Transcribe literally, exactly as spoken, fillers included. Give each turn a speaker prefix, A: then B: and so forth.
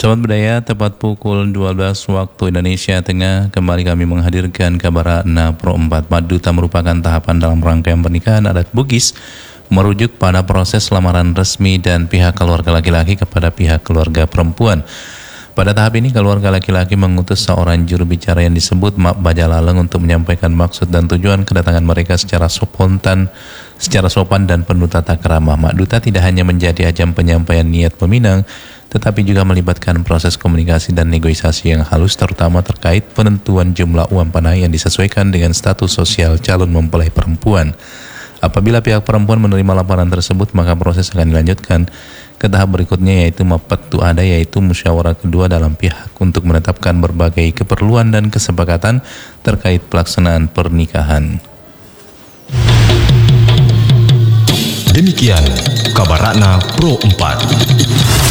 A: Sahabat Budaya, tepat pukul dua belas waktu Indonesia Tengah, kembali kami menghadirkan kabar Ratna Pro empat. Maduta merupakan tahapan dalam rangkaian pernikahan adat Bugis, merujuk pada proses lamaran resmi dan pihak keluarga laki-laki kepada pihak keluarga perempuan. Pada tahap ini, keluarga laki-laki mengutus seorang juru bicara yang disebut Mak Bajalaleng untuk menyampaikan maksud dan tujuan kedatangan mereka secara spontan, secara sopan dan penuh tata krama. Mak Duta tidak hanya menjadi ajang penyampaian niat peminang, tetapi juga melibatkan proses komunikasi dan negosiasi yang halus, terutama terkait penentuan jumlah uang panai yang disesuaikan dengan status sosial calon mempelai perempuan. Apabila pihak perempuan menerima laporan tersebut, maka proses akan dilanjutkan ke tahap berikutnya, yaitu mapatu ada, yaitu musyawarah kedua dalam pihak untuk menetapkan berbagai keperluan dan kesepakatan terkait pelaksanaan pernikahan.
B: Demikian kabar Ratna Pro empat.